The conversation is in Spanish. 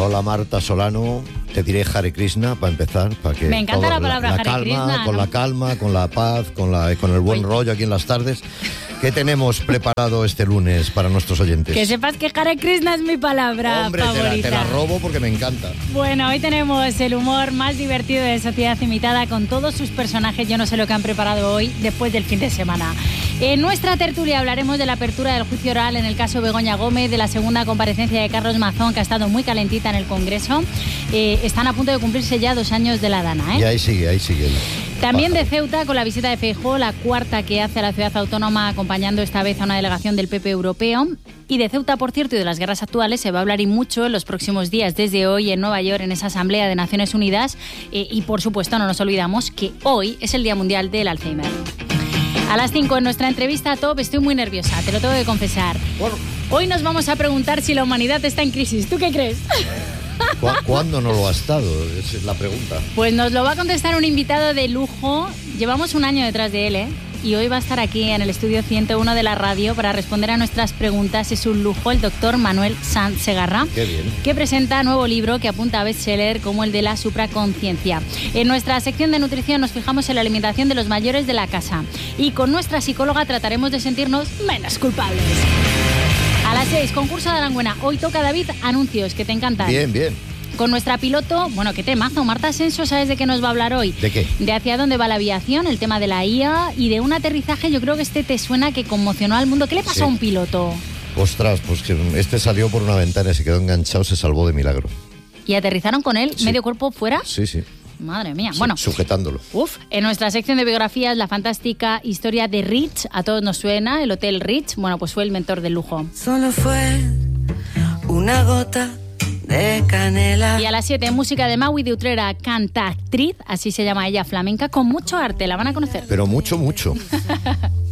Hola Marta Solano, te diré Hare Krishna para empezar, para que me encanta la palabra Hare Krishna, con la calma, con la paz, con el buen rollo aquí en las tardes. ¿Qué tenemos preparado este lunes para nuestros oyentes? Que sepas que Hare Krishna es mi palabra favorita. Te la robo porque me encanta. Bueno, hoy tenemos el humor más divertido de Sociedad Imitada con todos sus personajes. Yo no sé lo que han preparado hoy después del fin de semana. En nuestra tertulia hablaremos de la apertura del juicio oral en el caso Begoña Gómez, de la segunda comparecencia de Carlos Mazón, que ha estado muy calentita en el Congreso. Están a punto de cumplirse ya 2 años de la Dana, ¿eh? Y ahí sigue. También de Ceuta, con la visita de Feijóo, la cuarta que hace a la ciudad autónoma, acompañando esta vez a una delegación del PP europeo. Y de Ceuta, por cierto, y de las guerras actuales se va a hablar y mucho en los próximos días, desde hoy en Nueva York, en esa Asamblea de Naciones Unidas. Y por supuesto, no nos olvidamos que hoy es el Día Mundial del Alzheimer. A las 5 en nuestra entrevista top estoy muy nerviosa, te lo tengo que confesar. Bueno. Hoy nos vamos a preguntar si la humanidad está en crisis. ¿Tú qué crees? ¿Cuándo no lo ha estado? Esa es la pregunta. Pues nos lo va a contestar un invitado de lujo. Llevamos un año detrás de él, ¿eh? Y hoy va a estar aquí en el estudio 101 de la radio para responder a nuestras preguntas. Es un lujo el doctor Manuel Sanz Segarra. Qué bien. Que presenta nuevo libro que apunta a bestseller como el de la supraconciencia. En nuestra sección de nutrición nos fijamos en la alimentación de los mayores de la casa. Y con nuestra psicóloga trataremos de sentirnos menos culpables. A las 6, concurso de Aranguena. Hoy toca, David, anuncios que te encantan. Bien. Con nuestra piloto, qué temazo, Marta Asensio, ¿sabes de qué nos va a hablar hoy? ¿De qué? De hacia dónde va la aviación, el tema de la IA y de un aterrizaje, yo creo que te suena, que conmocionó al mundo. ¿Qué le pasó a un piloto? Ostras, pues que salió por una ventana y se quedó enganchado, se salvó de milagro. ¿Y aterrizaron con él, medio cuerpo fuera? Sí. Madre mía, sí, bueno. Sujetándolo. En nuestra sección de biografías, la fantástica historia de Rich, a todos nos suena, el Hotel Rich, pues fue el mentor del lujo. Solo fue una gota de canela. Y a las 7, música de Maui de Utrera, cantactriz, así se llama ella, flamenca, con mucho arte, la van a conocer. Pero mucho.